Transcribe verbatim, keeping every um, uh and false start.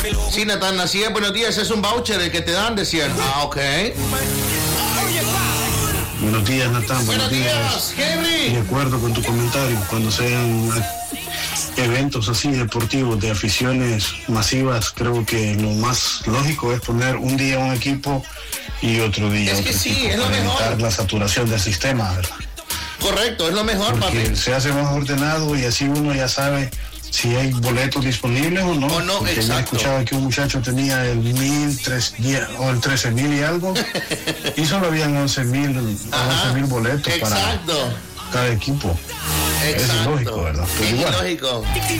Sí, Natán, así es, buenos días, es un voucher el que te dan, decían. Ah, ok. Buenos días, Natán, buenos, Buenos días, días. Henry. De acuerdo con tu comentario, cuando sean eventos así deportivos de aficiones masivas, creo que lo más lógico es poner un día un equipo y otro día Es otro que sí, equipo es lo para mejor. evitar la saturación del sistema, ¿verdad? Correcto, es lo mejor, Porque papi. se hace más ordenado y así uno ya sabe si hay boletos disponibles o no. O no, Porque yo exacto. escuchaba que un muchacho tenía el mil, tres, diez, o el trece mil y algo, y solo habían once mil, once mil boletos Exacto. para cada equipo. Exacto. Es ilógico, ¿verdad? Pero Es igual. ilógico.